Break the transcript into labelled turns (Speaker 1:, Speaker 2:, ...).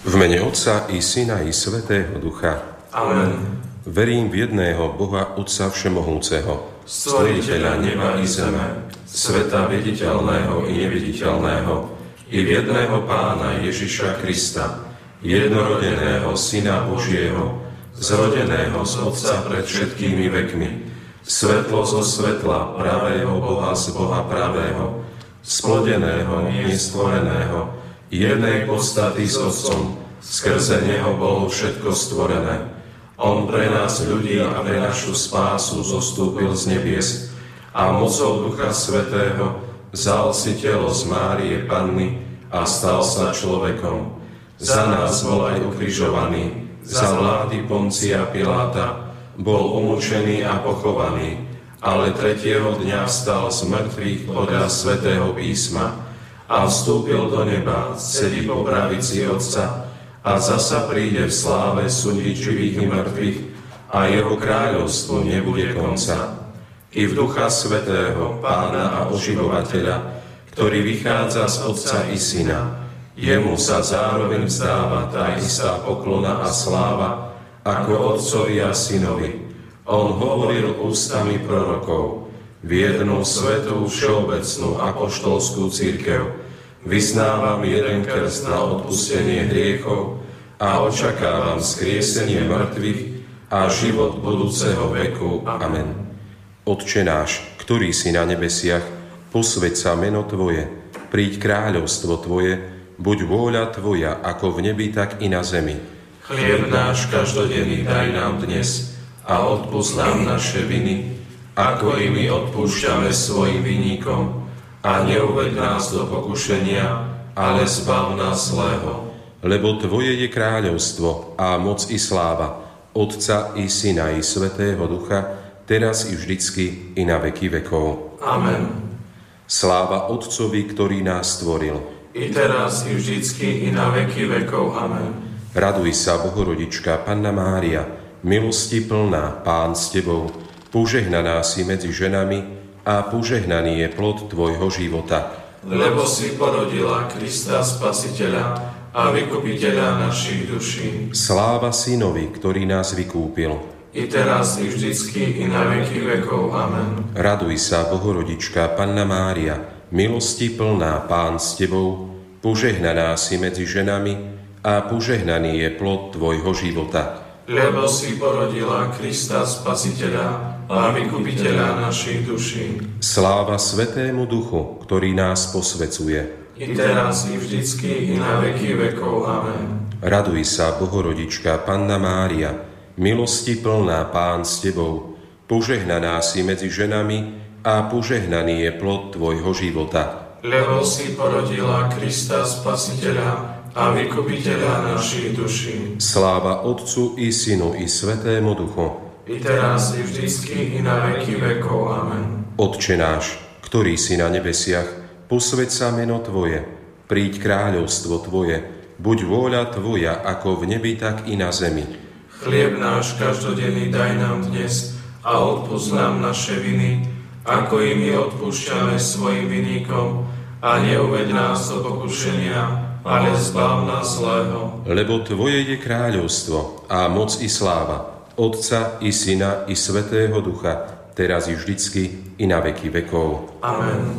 Speaker 1: V mene Otca i Syna i Svätého Ducha.
Speaker 2: Amen.
Speaker 1: Verím v jedného Boha Otca Všemohúceho,
Speaker 2: Stvoriteľa neba i zeme, sveta viditeľného i neviditeľného, i v jedného Pána Ježiša Krista, jednorodeného Syna Božieho, zrodeného z Otca pred všetkými vekmi, svetlo zo svetla pravého Boha z Boha pravého, splodeného, nestvoreného, jednej podstaty s Otcom, skrze Neho bolo všetko stvorené. On pre nás ľudí a pre našu spásu zostúpil z nebies a mocou Ducha Svätého vzal si telo z Márie Panny a stal sa človekom. Za nás bol aj ukrižovaný, za vlády Poncia Piláta bol umúčený a pochovaný, ale tretieho dňa vstal z mŕtvych podľa Svätého písma a vstúpil do neba, sedí po pravici Otca a zasa príde v sláve súdiť živých i mŕtvych a jeho kráľovstvu nebude konca. I v Ducha Svätého, Pána a Oživovateľa, ktorý vychádza z Otca i Syna, jemu sa zároveň vzdáva tá istá poklona a sláva, ako Otcovi a Synovi. On hovoril ústami prorokov, v jednu svätú všeobecnú apoštolskú cirkev vyznávam jeden krst na odpustenie hriechov a očakávam skriesenie mŕtvych a život budúceho veku. Amen.
Speaker 1: Otče náš, ktorý si na nebesiach, posväť sa meno Tvoje, príď kráľovstvo Tvoje, buď vôľa Tvoja, ako v nebi, tak i na zemi.
Speaker 2: Chlieb náš každodenný daj nám dnes a odpusť nám naše viny, ako i my odpúšťame svojim vinníkom, a neuveď nás do pokušenia, ale zbav nás zlého.
Speaker 1: Lebo Tvoje je kráľovstvo a moc i sláva, Otca i Syna i Svätého Ducha, teraz i vždycky i na veky vekov.
Speaker 2: Amen.
Speaker 1: Sláva Otcovi, ktorý nás stvoril,
Speaker 2: I teraz i vždycky i na veky vekov. Amen.
Speaker 1: Raduj sa, Bohorodička, Panna Mária, milosti plná, Pán s Tebou, požehnaná si medzi ženami a požehnaný je plod Tvojho života.
Speaker 2: Lebo si porodila Krista Spasiteľa a Vykupiteľa našich duší.
Speaker 1: Sláva Synovi, ktorý nás vykúpil,
Speaker 2: I teraz i vždycky i na veky vekov. Amen.
Speaker 1: Raduj sa, Bohorodička, Panna Mária, milosti plná, Pán s Tebou, požehnaná si medzi ženami a požehnaný je plod Tvojho života.
Speaker 2: Lebo si porodila Krista Spasiteľa a Vykupiteľa našich duší.
Speaker 1: Sláva Svätému Duchu, ktorý nás posvecuje.
Speaker 2: I teraz i vždycky i na veky vekov. Amen.
Speaker 1: Raduj sa, Bohorodička, Panna Mária, milosti plná, Pán s Tebou, požehnaná si medzi ženami a požehnaný je plod Tvojho života.
Speaker 2: Lebo si porodila Krista Spasiteľa a Vykupiteľa našich duší.
Speaker 1: Sláva Otcu i Synu i Svätému Duchu.
Speaker 2: I teraz i vždycky i na veky vekov. Amen.
Speaker 1: Otče náš, ktorý si na nebesiach, posväť sa meno Tvoje, príď kráľovstvo Tvoje, buď vôľa Tvoja, ako v nebi, tak i na zemi.
Speaker 2: Chlieb náš každodenný daj nám dnes a odpusť nám naše viny, ako i my odpúšťame svojim vinníkom, a neuveď nás do pokušenia, ale zbav nás zlého.
Speaker 1: Lebo Tvoje je kráľovstvo a moc i sláva, Otca i Syna i Svätého Ducha, teraz i vždycky i na veky vekov.
Speaker 2: Amen.